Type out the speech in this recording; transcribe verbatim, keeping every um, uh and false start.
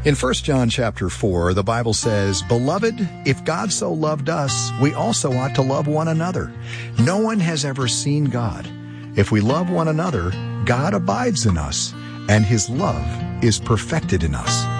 In First John chapter four, the Bible says, "Beloved, if God so loved us, we also ought to love one another. No one has ever seen God. If we love one another, God abides in us, and his love is perfected in us."